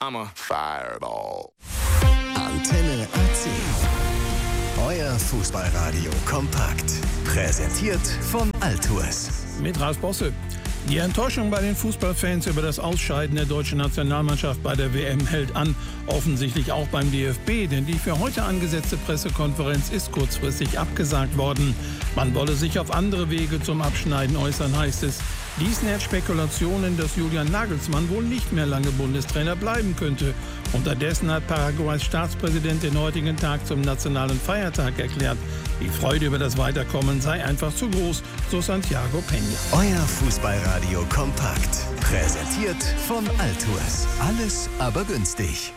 I'm a fireball. Antenne AC. Euer Fußballradio kompakt. Präsentiert von Altours. Mit Ralf Bosse. Die Enttäuschung bei den Fußballfans über das Ausscheiden der deutschen Nationalmannschaft bei der WM hält an. Offensichtlich auch beim DFB, denn die für heute angesetzte Pressekonferenz ist kurzfristig abgesagt worden. Man wolle sich auf andere Wege zum Abschneiden äußern, heißt es. Dies nährt Spekulationen, dass Julian Nagelsmann wohl nicht mehr lange Bundestrainer bleiben könnte. Unterdessen hat Paraguays Staatspräsident den heutigen Tag zum nationalen Feiertag erklärt. Die Freude über das Weiterkommen sei einfach zu groß, so Santiago Peña. Euer Fußballradio kompakt. Präsentiert von Altours. Alles aber günstig.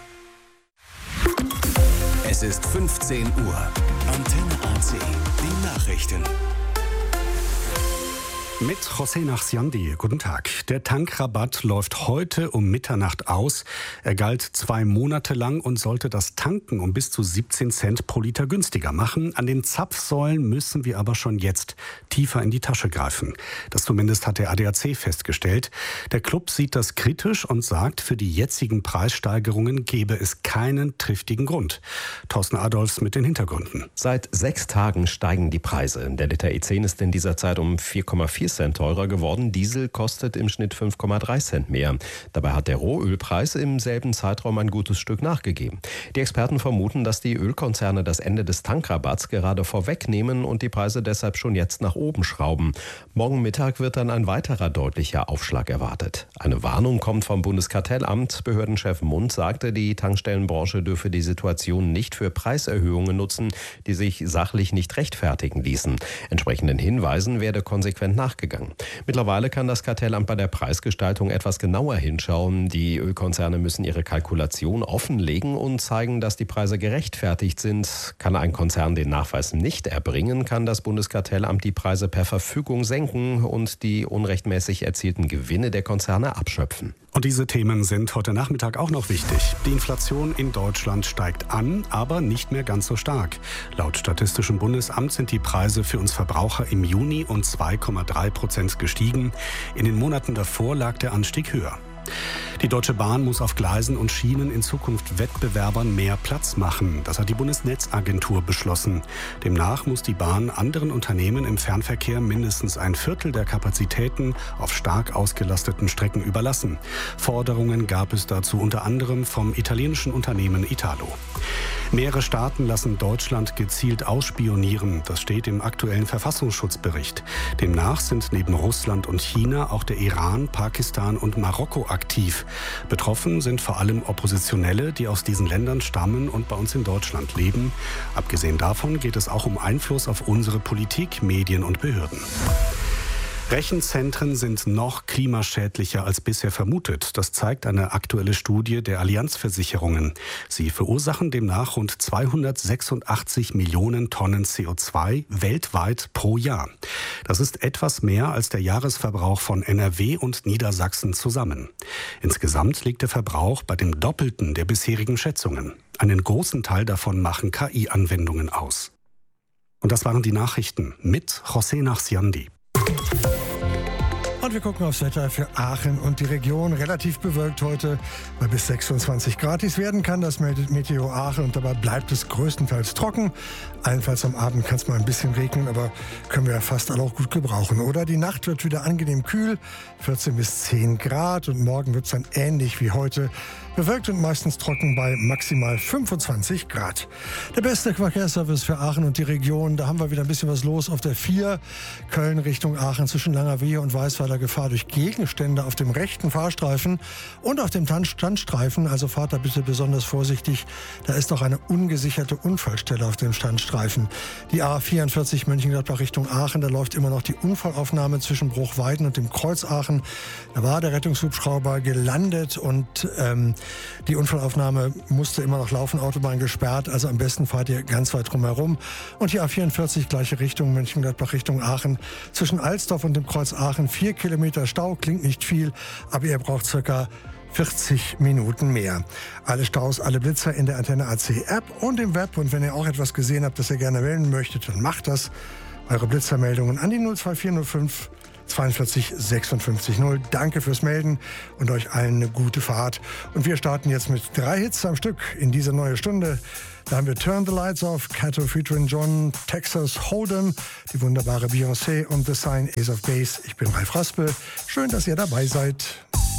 Es ist 15 Uhr. Antenne AC. Die Nachrichten. Mit José Nachsiandi. Guten Tag. Der Tankrabatt läuft heute um Mitternacht aus. Er galt 2 Monate lang und sollte das Tanken um bis zu 17 Cent pro Liter günstiger machen. An den Zapfsäulen müssen wir aber schon jetzt tiefer in die Tasche greifen. Das zumindest hat der ADAC festgestellt. Der Club sieht das kritisch und sagt, für die jetzigen Preissteigerungen gebe es keinen triftigen Grund. Thorsten Adolfs mit den Hintergründen. Seit 6 Tagen steigen die Preise. Der Liter E10 ist in dieser Zeit um 4,4 Cent teurer geworden. Diesel kostet im Schnitt 5,3 Cent mehr. Dabei hat der Rohölpreis im selben Zeitraum ein gutes Stück nachgegeben. Die Experten vermuten, dass die Ölkonzerne das Ende des Tankrabatts gerade vorwegnehmen und die Preise deshalb schon jetzt nach oben schrauben. Morgen Mittag wird dann ein weiterer deutlicher Aufschlag erwartet. Eine Warnung kommt vom Bundeskartellamt. Behördenchef Mund sagte, die Tankstellenbranche dürfe die Situation nicht für Preiserhöhungen nutzen, die sich sachlich nicht rechtfertigen ließen. Entsprechenden Hinweisen werde konsequent nachgegangen. Mittlerweile kann das Kartellamt bei der Preisgestaltung etwas genauer hinschauen. Die Ölkonzerne müssen ihre Kalkulation offenlegen und zeigen, dass die Preise gerechtfertigt sind. Kann ein Konzern den Nachweis nicht erbringen, kann das Bundeskartellamt die Preise per Verfügung senken und die unrechtmäßig erzielten Gewinne der Konzerne abschöpfen. Und diese Themen sind heute Nachmittag auch noch wichtig. Die Inflation in Deutschland steigt an, aber nicht mehr ganz so stark. Laut Statistischem Bundesamt sind die Preise für uns Verbraucher im Juni um 2,3% gestiegen. In den Monaten davor lag der Anstieg höher. Die Deutsche Bahn muss auf Gleisen und Schienen in Zukunft Wettbewerbern mehr Platz machen. Das hat die Bundesnetzagentur beschlossen. Demnach muss die Bahn anderen Unternehmen im Fernverkehr mindestens 1/4 der Kapazitäten auf stark ausgelasteten Strecken überlassen. Forderungen gab es dazu unter anderem vom italienischen Unternehmen Italo. Mehrere Staaten lassen Deutschland gezielt ausspionieren. Das steht im aktuellen Verfassungsschutzbericht. Demnach sind neben Russland und China auch der Iran, Pakistan und Marokko aktiv. Betroffen sind vor allem Oppositionelle, die aus diesen Ländern stammen und bei uns in Deutschland leben. Abgesehen davon geht es auch um Einfluss auf unsere Politik, Medien und Behörden. Rechenzentren sind noch klimaschädlicher als bisher vermutet. Das zeigt eine aktuelle Studie der Allianz-Versicherungen. Sie verursachen demnach rund 286 Millionen Tonnen CO2 weltweit pro Jahr. Das ist etwas mehr als der Jahresverbrauch von NRW und Niedersachsen zusammen. Insgesamt liegt der Verbrauch bei dem Doppelten der bisherigen Schätzungen. Einen großen Teil davon machen KI-Anwendungen aus. Und das waren die Nachrichten mit José Nachsiandi. Und wir gucken aufs Wetter für Aachen und die Region. Relativ bewölkt heute bei bis 26 Grad. Dies werden kann, das meldet Meteo Aachen. Und dabei bleibt es größtenteils trocken. Allenfalls am Abend kann es mal ein bisschen regnen, aber können wir ja fast alle auch gut gebrauchen, oder? Die Nacht wird wieder angenehm kühl, 14 bis 10 Grad. Und morgen wird es dann ähnlich wie heute. Bewölkt und meistens trocken bei maximal 25 Grad. Der beste Verkehrsservice für Aachen und die Region. Da haben wir wieder ein bisschen was los auf der 4. Köln Richtung Aachen zwischen Langerwehe und Weißweiler. Gefahr durch Gegenstände auf dem rechten Fahrstreifen und auf dem Standstreifen. Also fahrt da bitte besonders vorsichtig. Da ist auch eine ungesicherte Unfallstelle auf dem Standstreifen. Die A44 Mönchengladbach Richtung Aachen. Da läuft immer noch die Unfallaufnahme zwischen Bruchweiden und dem Kreuz Aachen. Da war der Rettungshubschrauber gelandet und die Unfallaufnahme musste immer noch laufen. Autobahn gesperrt. Also am besten fahrt ihr ganz weit drumherum. Und die A44 gleiche Richtung Mönchengladbach Richtung Aachen. Zwischen Alsdorf und dem Kreuz Aachen 4 Kilometer Stau, klingt nicht viel, aber ihr braucht circa 40 Minuten mehr. Alle Staus, alle Blitzer in der Antenne AC App und im Web. Und wenn ihr auch etwas gesehen habt, das ihr gerne melden möchtet, dann macht das. Eure Blitzermeldungen an die 02405 42 56 0. Danke fürs Melden und euch allen eine gute Fahrt. Und wir starten jetzt mit 3 Hits am Stück in diese neue Stunde. Da haben wir Turn the Lights Off, Kato featuring John, Texas Hold'em, die wunderbare Beyoncé und The Sign Ace of Base. Ich bin Ralf Raspel. Schön, dass ihr dabei seid.